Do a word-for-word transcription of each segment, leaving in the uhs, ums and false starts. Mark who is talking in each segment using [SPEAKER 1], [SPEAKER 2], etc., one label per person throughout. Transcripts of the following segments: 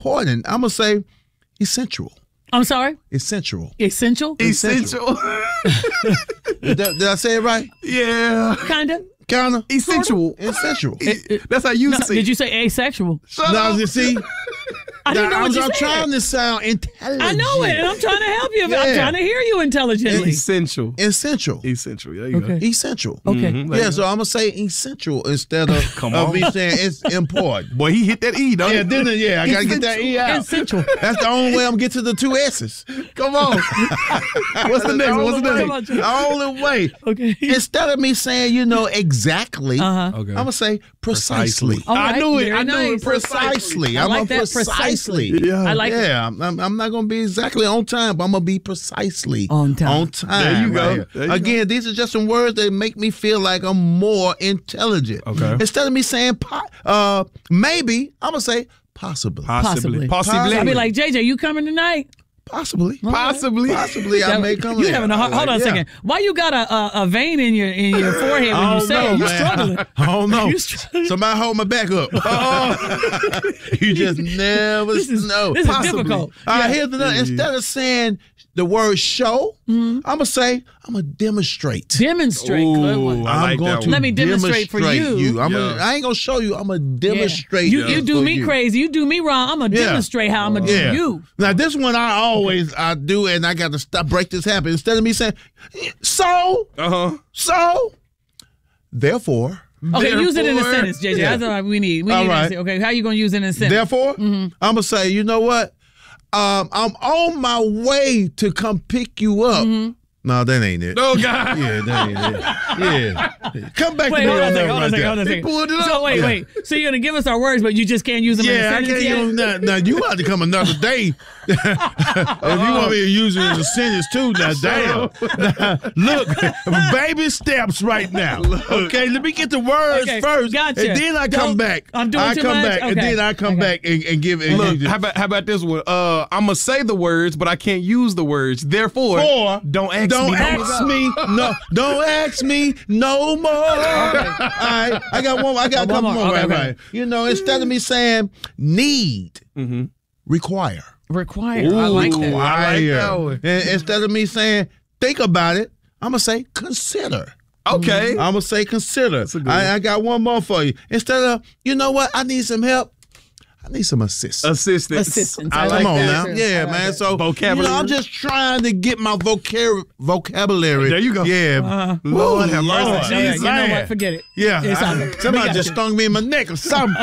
[SPEAKER 1] important. I'm gonna say essential.
[SPEAKER 2] I'm sorry?
[SPEAKER 1] Essential.
[SPEAKER 2] Essential?
[SPEAKER 3] Essential.
[SPEAKER 1] did, that, did I say it right?
[SPEAKER 3] Yeah.
[SPEAKER 2] Kind of.
[SPEAKER 1] Kind of.
[SPEAKER 3] Essential.
[SPEAKER 1] Essential.
[SPEAKER 3] That's how you
[SPEAKER 2] no,
[SPEAKER 3] say.
[SPEAKER 2] Did you say asexual?
[SPEAKER 3] Shut
[SPEAKER 1] now,
[SPEAKER 3] up.
[SPEAKER 1] you see,
[SPEAKER 2] I didn't know
[SPEAKER 1] I'm,
[SPEAKER 2] what you
[SPEAKER 1] I'm
[SPEAKER 2] said.
[SPEAKER 1] trying to sound intelligent.
[SPEAKER 2] I know it, and I'm trying to help you.
[SPEAKER 1] Yeah.
[SPEAKER 2] I'm trying to hear you intelligently.
[SPEAKER 3] Essential.
[SPEAKER 1] Essential.
[SPEAKER 3] Essential. There you
[SPEAKER 2] Okay.
[SPEAKER 3] go.
[SPEAKER 1] Essential.
[SPEAKER 2] Okay.
[SPEAKER 3] Mhm.
[SPEAKER 1] Yeah, so I'm gonna say essential instead of,
[SPEAKER 3] Come
[SPEAKER 1] of
[SPEAKER 3] on.
[SPEAKER 1] me saying it's important.
[SPEAKER 3] Boy, he hit that E, don't
[SPEAKER 1] Yeah,
[SPEAKER 3] he?
[SPEAKER 1] then yeah, I gotta get that E out.
[SPEAKER 2] Essential.
[SPEAKER 1] That's the only way I'm gonna get to the two S's.
[SPEAKER 3] Come on. What's the next one? What's the
[SPEAKER 2] Come
[SPEAKER 3] next
[SPEAKER 2] on,
[SPEAKER 3] one?
[SPEAKER 2] Joe.
[SPEAKER 1] The only way.
[SPEAKER 2] Okay.
[SPEAKER 1] Instead of me saying, you know, exactly,
[SPEAKER 2] Uh-huh.
[SPEAKER 3] Okay.
[SPEAKER 1] I'm gonna say precisely.
[SPEAKER 3] Precisely.
[SPEAKER 2] All
[SPEAKER 1] I
[SPEAKER 2] right,
[SPEAKER 1] knew it.
[SPEAKER 2] very
[SPEAKER 1] I knew
[SPEAKER 2] nice.
[SPEAKER 1] it precisely.
[SPEAKER 2] I
[SPEAKER 1] I'm
[SPEAKER 2] like
[SPEAKER 1] a
[SPEAKER 2] that,
[SPEAKER 1] precisely.
[SPEAKER 2] precisely.
[SPEAKER 3] Yeah.
[SPEAKER 2] I like it.
[SPEAKER 1] Yeah, I'm, I'm not gonna be exactly on time, but I'm gonna be precisely
[SPEAKER 2] On time.
[SPEAKER 1] On time.
[SPEAKER 3] There you go.
[SPEAKER 1] right here.
[SPEAKER 3] There you
[SPEAKER 1] Again, these are just some words that make me feel like I'm more intelligent.
[SPEAKER 3] Okay.
[SPEAKER 1] Instead of me saying po- uh, maybe, I'm gonna say possibly.
[SPEAKER 3] Possibly.
[SPEAKER 2] Possibly.
[SPEAKER 3] Possibly.
[SPEAKER 2] I'll be like, J J, you coming tonight?
[SPEAKER 1] Possibly.
[SPEAKER 3] Possibly.
[SPEAKER 1] Possibly. I may come
[SPEAKER 2] You
[SPEAKER 1] later.
[SPEAKER 2] having a hard, hold on a
[SPEAKER 1] Yeah.
[SPEAKER 2] second. Why you got a, a, a vein in your in your forehead when
[SPEAKER 1] I
[SPEAKER 2] you
[SPEAKER 1] don't
[SPEAKER 2] say
[SPEAKER 1] know,
[SPEAKER 2] it? You
[SPEAKER 1] man.
[SPEAKER 2] struggling?
[SPEAKER 1] I don't know.
[SPEAKER 2] You struggling?
[SPEAKER 1] Somebody hold my back up. Oh. You just never
[SPEAKER 2] This is,
[SPEAKER 1] know.
[SPEAKER 2] this is
[SPEAKER 1] Possibly.
[SPEAKER 2] difficult.
[SPEAKER 1] All right,
[SPEAKER 2] Yeah.
[SPEAKER 1] here's another. Instead of saying the word show, I'm going to say, I'm going to demonstrate.
[SPEAKER 2] Demonstrate. Good one.
[SPEAKER 3] Ooh, I
[SPEAKER 1] I'm
[SPEAKER 3] like
[SPEAKER 1] going
[SPEAKER 3] that
[SPEAKER 1] to
[SPEAKER 3] one.
[SPEAKER 2] Let me demonstrate for
[SPEAKER 1] demonstrate
[SPEAKER 2] you.
[SPEAKER 1] I'm
[SPEAKER 3] Yeah.
[SPEAKER 1] gonna, I ain't going to show you. I'm going to
[SPEAKER 2] Yeah.
[SPEAKER 1] demonstrate.
[SPEAKER 2] You, you
[SPEAKER 1] this
[SPEAKER 2] do
[SPEAKER 1] for
[SPEAKER 2] me
[SPEAKER 1] you.
[SPEAKER 2] crazy. You do me wrong. I'm going to
[SPEAKER 1] Yeah.
[SPEAKER 2] demonstrate how I'm going to
[SPEAKER 1] Yeah.
[SPEAKER 2] do you.
[SPEAKER 1] Now, this one I always I do, and I got to stop, break this habit. Instead of me saying, so,
[SPEAKER 3] Uh-huh.
[SPEAKER 1] so, therefore.
[SPEAKER 2] Okay, use it in a
[SPEAKER 3] Therefore-
[SPEAKER 2] sentence, J J.
[SPEAKER 1] Yeah.
[SPEAKER 2] That's what we need. We
[SPEAKER 1] All
[SPEAKER 2] need
[SPEAKER 1] right.
[SPEAKER 2] to say, okay, how you going to use it in a sentence?
[SPEAKER 1] Therefore, I'm gonna say, you know what? Um, I'm on my way to come pick you up. No, that ain't it.
[SPEAKER 3] Oh, God.
[SPEAKER 1] Yeah, that ain't it. Yeah, come back
[SPEAKER 2] Wait,
[SPEAKER 1] to me
[SPEAKER 2] hold on
[SPEAKER 1] on
[SPEAKER 2] a
[SPEAKER 1] that
[SPEAKER 2] second, hold on a
[SPEAKER 1] right
[SPEAKER 2] second, hold on a
[SPEAKER 1] there.
[SPEAKER 2] second.
[SPEAKER 3] pulled it up.
[SPEAKER 2] So wait,
[SPEAKER 1] Yeah.
[SPEAKER 2] wait. So you're going to give us our words, but you just can't use them in a
[SPEAKER 1] Yeah, I
[SPEAKER 2] sentence
[SPEAKER 1] can't
[SPEAKER 2] yet?
[SPEAKER 1] use that. Now you have to come another day. If you want me to use it as a sentence too, now damn. Now, look, baby steps right now. Okay, let me get the words
[SPEAKER 2] Okay,
[SPEAKER 1] first,
[SPEAKER 2] gotcha.
[SPEAKER 1] and then I come
[SPEAKER 2] Don't-
[SPEAKER 1] back.
[SPEAKER 2] I'm doing
[SPEAKER 1] I
[SPEAKER 2] too
[SPEAKER 1] come
[SPEAKER 2] much?
[SPEAKER 1] back, and
[SPEAKER 2] Okay.
[SPEAKER 1] then I come
[SPEAKER 2] Okay.
[SPEAKER 1] back and, and give it.
[SPEAKER 3] Look, how about how about this one? Uh, I'm gonna say the words, but I can't use the words. Therefore,
[SPEAKER 1] Or
[SPEAKER 3] don't ask
[SPEAKER 1] don't
[SPEAKER 3] me. no
[SPEAKER 1] ask
[SPEAKER 3] more.
[SPEAKER 1] me no don't ask me no more. All right, I got one. I got a
[SPEAKER 2] Oh, one
[SPEAKER 1] couple
[SPEAKER 2] more.
[SPEAKER 1] more.
[SPEAKER 2] Okay,
[SPEAKER 1] Right,
[SPEAKER 2] okay.
[SPEAKER 1] right. You know, instead of me saying need, require.
[SPEAKER 2] Require. I like that.
[SPEAKER 3] Ooh, I like that one.
[SPEAKER 1] And instead of me saying think about it, I'm gonna say consider.
[SPEAKER 3] Okay.
[SPEAKER 1] I'm gonna say consider.
[SPEAKER 3] a good
[SPEAKER 1] I, I got one more for you. Instead of you know what, I need some help. I need some assistance.
[SPEAKER 3] Assistance.
[SPEAKER 2] Assistance.
[SPEAKER 3] I
[SPEAKER 2] I
[SPEAKER 3] like
[SPEAKER 1] Come on
[SPEAKER 2] that
[SPEAKER 1] now,
[SPEAKER 2] too.
[SPEAKER 1] yeah,
[SPEAKER 2] I like
[SPEAKER 1] man.
[SPEAKER 2] that.
[SPEAKER 1] So
[SPEAKER 3] Vocabulary.
[SPEAKER 1] you know, I'm just trying to get my vocab vocabulary.
[SPEAKER 3] There you go.
[SPEAKER 1] Yeah,
[SPEAKER 2] Uh-huh.
[SPEAKER 1] Lord have
[SPEAKER 3] Lord.
[SPEAKER 1] mercy.
[SPEAKER 2] Yeah, you know
[SPEAKER 1] Man.
[SPEAKER 2] what? Forget it.
[SPEAKER 1] Yeah,
[SPEAKER 2] It's
[SPEAKER 1] I-
[SPEAKER 2] all good.
[SPEAKER 1] somebody
[SPEAKER 2] We got
[SPEAKER 1] just
[SPEAKER 2] you.
[SPEAKER 1] stung me in my neck or something.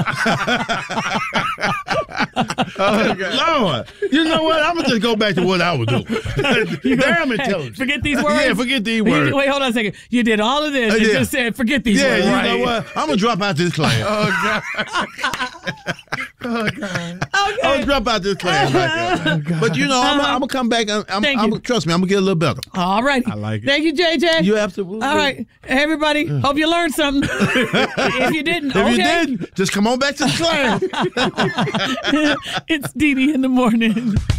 [SPEAKER 1] Lord, you know what? I'm gonna just go back to what I was doing. Damn
[SPEAKER 2] Hey,
[SPEAKER 1] intelligent.
[SPEAKER 2] forget these words.
[SPEAKER 1] Yeah, forget these
[SPEAKER 2] You-
[SPEAKER 1] words.
[SPEAKER 2] Wait, hold on a second. You did all of this
[SPEAKER 1] Uh,
[SPEAKER 2] and
[SPEAKER 1] yeah.
[SPEAKER 2] just said, forget these
[SPEAKER 1] Yeah,
[SPEAKER 2] words.
[SPEAKER 1] you
[SPEAKER 3] Right.
[SPEAKER 1] know what? I'm gonna drop out this class.
[SPEAKER 3] Oh God.
[SPEAKER 2] Okay.
[SPEAKER 1] I'm gonna drop out this class right there. But you know, I'm, I'm gonna come back. I'm, I'm,
[SPEAKER 2] Thank
[SPEAKER 1] I'm,
[SPEAKER 2] you.
[SPEAKER 1] trust me, I'm gonna get a little better.
[SPEAKER 2] All right.
[SPEAKER 3] I like it.
[SPEAKER 2] Thank you, J J.
[SPEAKER 1] You absolutely.
[SPEAKER 2] All right. Everybody, hope you learned something. If you didn't,
[SPEAKER 1] If
[SPEAKER 2] okay.
[SPEAKER 1] you didn't, just come on back to the class.
[SPEAKER 2] It's Dee Dee in the morning.